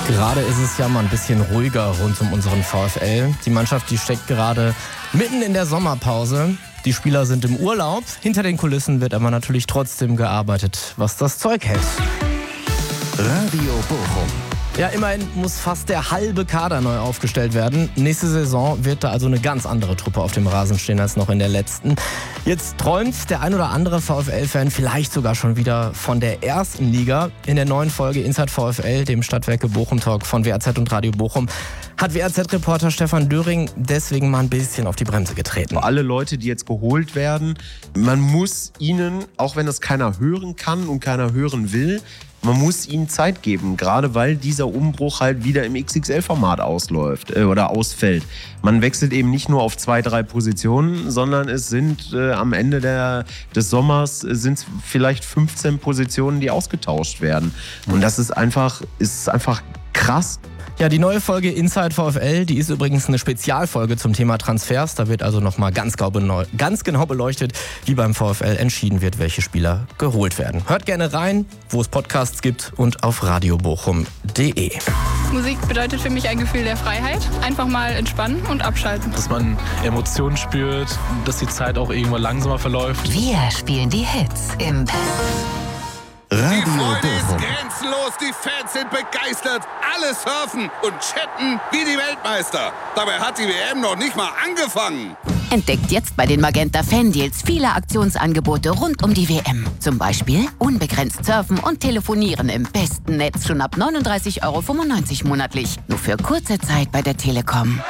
Gerade ist es ja mal ein bisschen ruhiger rund um unseren VfL. Die Mannschaft, die steckt gerade mitten in der Sommerpause. Die Spieler sind im Urlaub. Hinter den Kulissen wird aber natürlich trotzdem gearbeitet, was das Zeug hält. Radio Bochum. Ja, immerhin muss fast der halbe Kader neu aufgestellt werden. Nächste Saison wird da also eine ganz andere Truppe auf dem Rasen stehen als noch in der letzten. Jetzt träumt der ein oder andere VfL-Fan vielleicht sogar schon wieder von der ersten Liga. In der neuen Folge Inside VfL, dem Stadtwerke Bochum-Talk von WAZ und Radio Bochum, hat WAZ-Reporter Stefan Döring deswegen mal ein bisschen auf die Bremse getreten. Alle Leute, die jetzt geholt werden, man muss ihnen, auch wenn das keiner hören kann und keiner hören will, man muss ihnen Zeit geben, gerade weil dieser Umbruch halt wieder im XXL-Format ausläuft oder ausfällt. Man wechselt eben nicht nur auf 2, 3 Positionen, sondern es sind am Ende des Sommers sind vielleicht 15 Positionen, die ausgetauscht werden. Und das ist einfach krass. Ja, die neue Folge Inside VfL, die ist übrigens eine Spezialfolge zum Thema Transfers. Da wird also nochmal ganz genau beleuchtet, wie beim VfL entschieden wird, welche Spieler geholt werden. Hört gerne rein, wo es Podcasts gibt und auf radiobochum.de. Musik bedeutet für mich ein Gefühl der Freiheit. Einfach mal entspannen und abschalten. Dass man Emotionen spürt, dass die Zeit auch irgendwann langsamer verläuft. Wir spielen die Hits im Radio Die Freude Bochum. ist grenzenlos, die Fans sind begeistert, alle surfen und chatten wie die Weltmeister. Dabei hat die WM noch nicht mal angefangen. Entdeckt jetzt bei den Magenta Fan-Deals viele Aktionsangebote rund um die WM. Zum Beispiel unbegrenzt surfen und telefonieren im besten Netz schon ab 39,95 € monatlich. Nur für kurze Zeit bei der Telekom.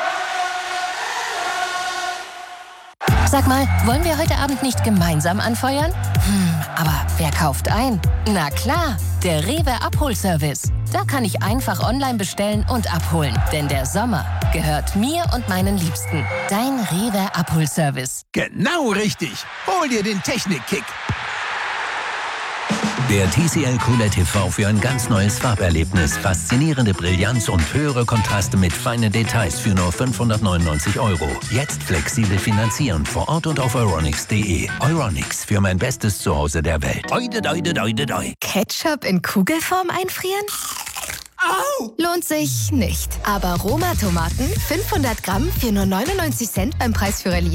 Sag mal, wollen wir heute Abend nicht gemeinsam anfeuern? Aber wer kauft ein? Na klar, der Rewe Abholservice. Da kann ich einfach online bestellen und abholen. Denn der Sommer gehört mir und meinen Liebsten. Dein Rewe Abholservice. Genau richtig. Hol dir den Technik-Kick. Der TCL QLED TV für ein ganz neues Farberlebnis. Faszinierende Brillanz und höhere Kontraste mit feinen Details für nur 599 €. Jetzt flexibel finanzieren vor Ort und auf euronics.de. Euronics, für mein bestes Zuhause der Welt. Oide, oide, oide, oide. Ketchup in Kugelform einfrieren? Au! Lohnt sich nicht. Aber Roma-Tomaten, 500 Gramm für nur 99 Cent beim Preisführer